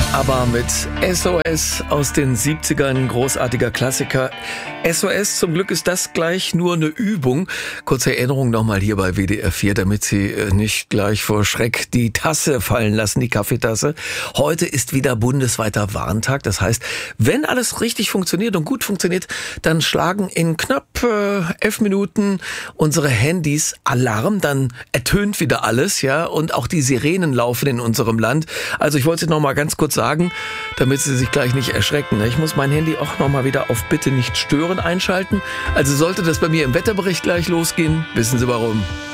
Aber mit SOS aus den 70ern, großartiger Klassiker. SOS, zum Glück ist das gleich nur eine Übung. Kurze Erinnerung nochmal hier bei WDR 4, damit Sie nicht gleich vor Schreck die Tasse fallen lassen, die Kaffeetasse. Heute ist wieder bundesweiter Warntag. Das heißt, wenn alles richtig funktioniert und gut funktioniert, dann schlagen in knapp 11 Minuten unsere Handys Alarm. Dann ertönt wieder alles, ja, und auch die Sirenen laufen in unserem Land. Also ich wollte es noch mal ganz kurz sagen, damit Sie sich gleich nicht erschrecken. Ich muss mein Handy auch noch mal wieder auf Bitte nicht stören einschalten. Also sollte das bei mir im Wetterbericht gleich losgehen, wissen Sie warum.